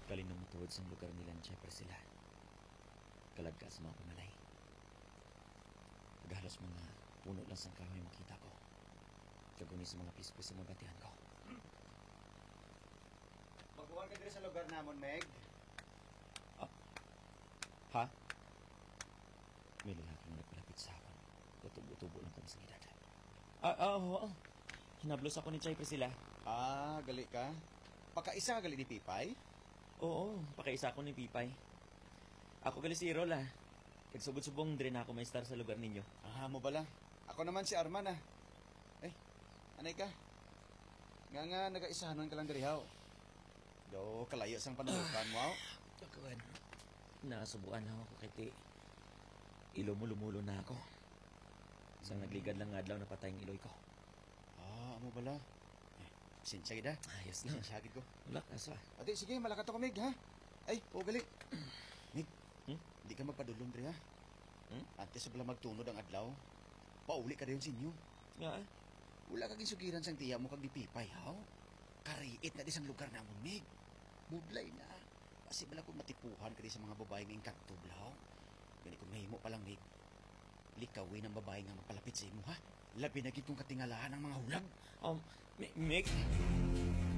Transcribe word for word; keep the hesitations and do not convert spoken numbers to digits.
Kalinamutod sa lugar nila ni Jeffrey sila. Kalagka sa mga pamalay. Paghalos mga puno lang sa kahoy makita ko. Kaguni sa mga pispis sa mga batihan ko. Magbuwan ka dito sa lugar namon, Meg. Ah. Ha? May lalaking nagpalapit sa akin. Tutubo-tubo lang kami sa gidad. Ah, ah, oo. Oh, hinablos ako ni Jeffrey sila. Ah, gali ka? Pakaisa gali ni Pipay? Oo, pakaisa ako ni Pipay. Ako gali si Irol, ah. Kagsubod-subong din ako may star sa lugar ninyo. Ah, mo bala. Ako naman si Arman, ah. Eh, anay ka? Nga nga, nag-aisahanon ka lang dirihaw. Do, kalayo sang panulukan mo, aw. Pagkawan, nasubuan na ako kay ti. Ilumulo-mulo na ako. Isang nagligad lang nga adlaw na patay ang iloy ko. Ah, mo bala. Eh, sinsya gid, ha? Ayos lang. Sinsya gid ko. Wala, kaso ah. Ate, sige, malakat ako, Meg, ha? Ay, o gali. Meg, Hmm? di ka magpadulong diri, ha? Hmm? Antes sa bala magtunod ang adlaw, pauli ka dayon sinyo. Nga ah. Wala kang isugiran sang tiya mo kag di Pipay, haw? Kariit na di sang lugar namon, Meg. Budlay na. Kasi bala kung matipuhan ka di sa mga babae ng kanto, blaw. Gani kung mahimo pa lang, Meg. Likawin ang babae nga magpalapit sa imo, ha? Labi na gid kung katingalahan ang mga hulag. Um, Mick.